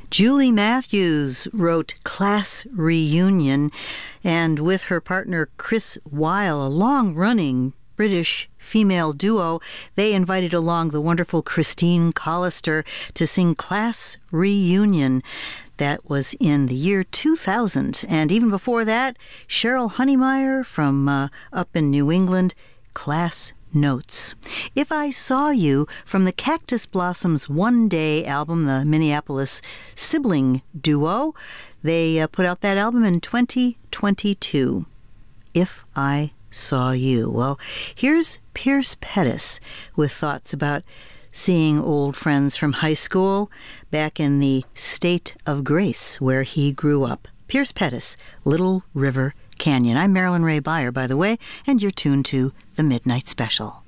Julie Matthews wrote Class Reunion, and with her partner Chris Weil, a long-running British female duo, they invited along the wonderful Christine Collister to sing Class Reunion. That was in the year 2000. And even before that, Cheryl Honeymeyer from up in New England, Class Notes. If I Saw You from the Cactus Blossoms One Day album, the Minneapolis sibling duo. They put out that album in 2022. If I Saw You. Well, here's Pierce Pettis with thoughts about seeing old friends from high school back in the state of grace where he grew up. Pierce Pettis, Little River Canyon. I'm Marilyn Ray Beyer, by the way, and you're tuned to The Midnight Special.